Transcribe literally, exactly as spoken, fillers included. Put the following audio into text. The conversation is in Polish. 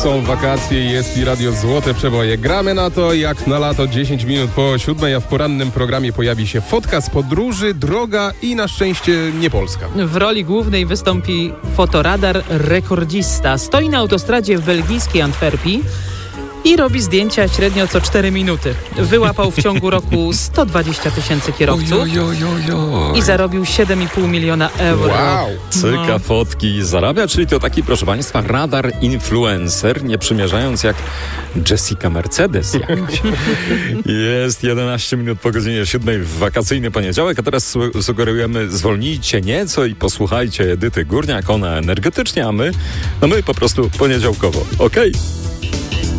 Są wakacje i jest i radio Złote Przeboje. Gramy na to jak na lato, dziesięć minut po siódmej, a w porannym programie pojawi się fotka z podróży, droga i na szczęście nie Polska. W roli głównej wystąpi fotoradar rekordzista. Stoi na autostradzie w belgijskiej Antwerpii i robi zdjęcia średnio co cztery minuty. Wyłapał w ciągu roku sto dwadzieścia tysięcy kierowców oj, oj, oj, oj. i zarobił siedem i pół miliona euro. Wow! Cyka No. fotki zarabia, czyli to taki, proszę Państwa, radar influencer, nie przymierzając jak Jessica Mercedes jakoś. Jest jedenaście minut po godzinie siódmej w wakacyjny poniedziałek, a teraz su- sugerujemy zwolnijcie nieco i posłuchajcie Edyty Górniak, ona energetycznie, a my, no my po prostu poniedziałkowo. Okej? Okay?